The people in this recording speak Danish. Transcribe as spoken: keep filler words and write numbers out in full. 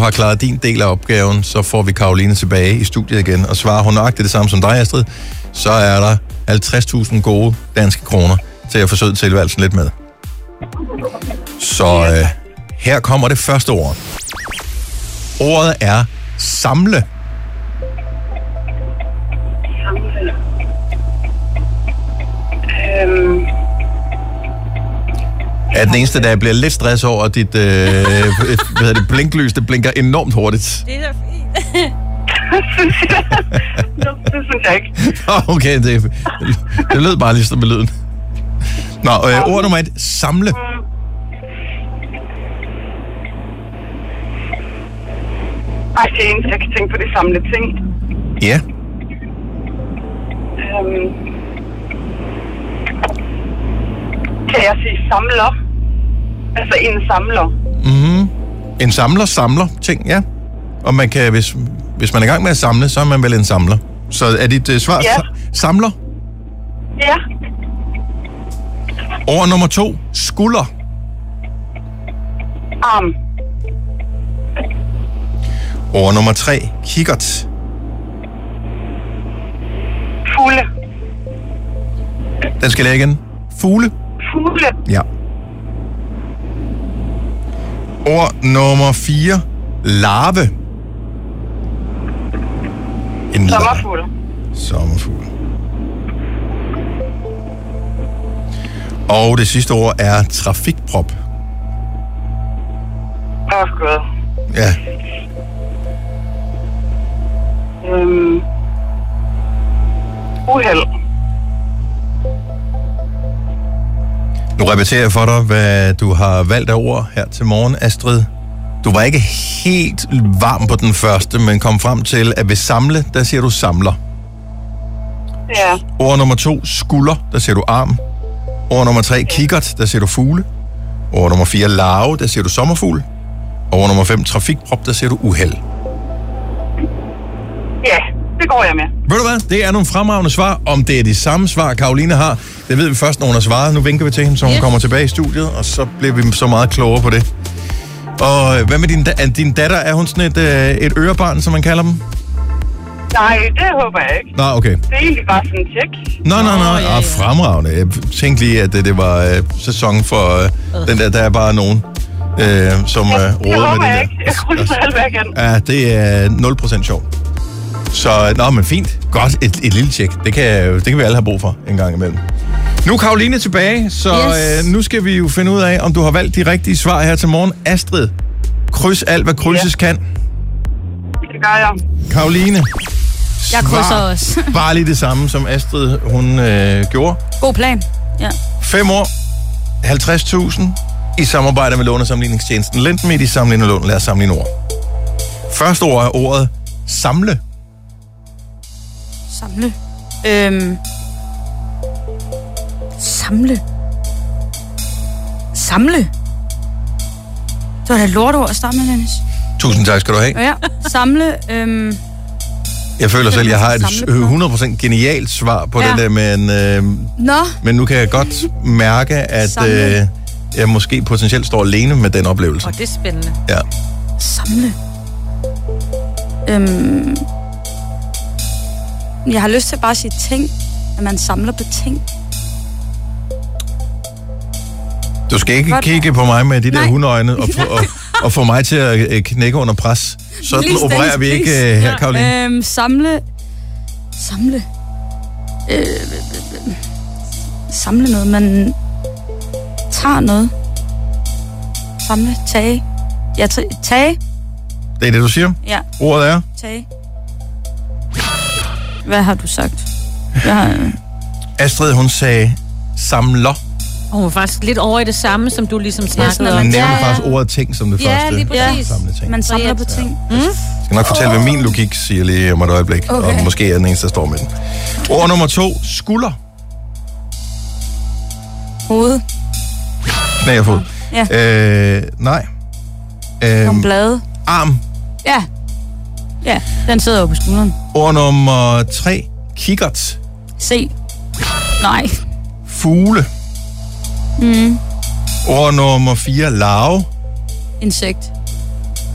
har klaret din del af opgaven, så får vi Karoline tilbage i studiet igen. Og svarer hun nøjagtigt det samme som dig, Astrid, så er der halvtreds tusind gode danske kroner til at forsøge tilværelsen lidt med. Så øh, her kommer det første ord. Ordet er samle. Samle. Øhm. Er den eneste, der bliver lidt stress over, at dit øh, hvad hedder det, blinklys, det blinker enormt hurtigt. Det er da fint. Det synes jeg. Det synes jeg ikke. Okay, det, det lød bare ligesom med lyden. Nå, øh, ord nummer et. Samle. Ej, det er eneste, jeg kan tænke på, det samle ting. Ja. Øhm. Kan jeg sige samler? Altså en samler. Mm-hmm. En samler samler ting, ja. Og man kan, hvis, hvis man er i gang med at samle, så er man vel en samler. Så er dit uh, svar ja. samler? Ja. Ord nummer to. Skulder. Arm. Ord nummer tre. Kikkert. Fugle. Den skal jeg igen. Fugle. Fugle. Ja. Ord nummer fire. Larve. En Sommerfugl. Sommerfugl. Og det sidste ord er trafikprop. Åh, oh, gud. Ja. Øhm. Uheld. Nu repeterer jeg for dig, hvad du har valgt af ord her til morgen, Astrid. Du var ikke helt varm på den første, men kom frem til, at ved samle, der siger du samler. Ja. Ord nummer to, skulder, der siger du arm. Ord nummer tre, kikkert, der siger du fugle. Ord nummer fire, larve, der siger du sommerfugl. Ord nummer fem, trafikprop, der siger du uheld. Ja, det går jeg med. Ved du hvad? Det er nogle fremragende svar. Om det er de samme svar, Karoline har, det ved vi først, når hun har svaret. Nu vinker vi til hende, så hun yes. kommer tilbage i studiet, og så bliver vi så meget klogere på det. Og hvad med din, da- din datter? Er hun sådan et, øh, et ørebarn, som man kalder dem? Nej, det håber jeg ikke. Nå, okay. Det er egentlig bare sådan en tjek. Nå, nå, nå. Nå, ja, ja. Ah, fremragende. Jeg tænkte lige, at det, det var øh, sæson for øh, uh. den der, der er bare nogen, øh, som øh, råder med det håber den jeg der. ikke. Jeg kunne så alt væk igen. Ja, det er nul procent sjovt. Så, nå, men fint. Godt, et, et lille tjek. Det kan, det kan vi alle have brug for en gang imellem. Nu er Karoline tilbage, så Yes. øh, nu skal vi jo finde ud af, om du har valgt de rigtige svar her til morgen. Astrid, kryds alt, hvad krydses Ja. kan. Det gør jeg. Karoline, Jeg krydser svar også. bare lige det samme, som Astrid, hun øh, gjorde. God plan. Ja. Fem år, halvtreds tusind i samarbejde med lånesamligningstjenesten Lendme i Samling og Lån. Lad os sammenligne ord. Første ord er ordet samle. Samle. Øhm. Samle. Samle. Det var da et lortord at starte med, Dennis. Tusind tak skal du have. Ja, samle. Øhm. Jeg føler selv, at jeg har et Samle på. hundrede procent genialt svar på Ja. den der, men, øh, Nå. men nu kan jeg godt mærke, at Samle. øh, jeg måske potentielt står alene med den oplevelse. Åh, det er spændende. Ja. Samle. Øhm. Jeg har lyst til bare at sige ting, at man samler på ting. Du skal ikke Godt. kigge på mig med de der Nej. hundeøjne og, få- og, og få mig til at øh, knække under pres. Sådan Please, opererer Dennis, vi ikke please. øh, her, Karoline. Øhm, samle. Samle. Øh, samle noget, man tager noget. Samle, tage. Ja, t- tage. Det er det, du siger? Ja, Ordet er? tage. Hvad har du sagt? Hvad har... Astrid, hun sagde samler. Og hun er faktisk lidt over i det samme, som du ligesom sådan, snakkede at Hun om. man- nævnte Ja, ja. faktisk ordet ting som det Ja, første. lige præcis. Samle ting. Man samler på Ja. ting. Mm? Jeg skal nok fortælle, hvad min logik siger lige om et øjeblik. Okay. Og måske er den eneste, der står med den. Ord nummer to. Skulder. Hoved. Knæ og fod. Ja. Øh, nej. Nogle Øh, blade. arm. Ja. Ja, den sidder jo på skulderen. Ord nummer tre. Kikkert. Se. Nej. Fugle. Mm. Ord nummer fire. Larve. Insekt.